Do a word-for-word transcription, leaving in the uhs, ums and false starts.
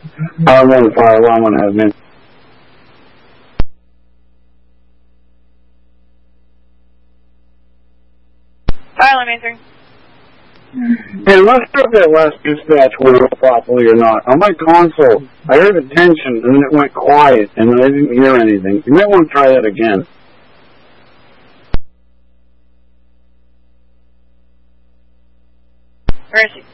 I don't know the fire alarm one has been. Fire alarm answering. Hey, I'm not sure if that last dispatch worked properly or not. On my console, I heard attention, and then it went quiet, and I didn't hear anything. You might want to try that again. Where is he?